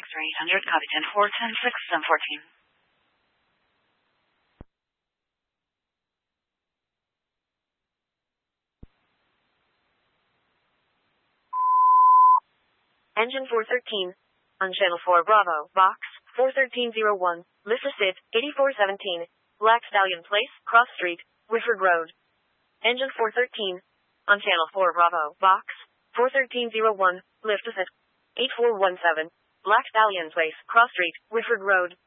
X-ray 800, copy 10-4, 10-6, 714. Engine 413. On Channel 4 Bravo, Box 41301, Lissa Sid, 8417, Black Stallion Place, Cross Street, Whitford Road. Engine 413. On Channel 4 Bravo, Box 41301, Lift Sid, 8417, Black Stallion Place, Cross Street, Whitford Road.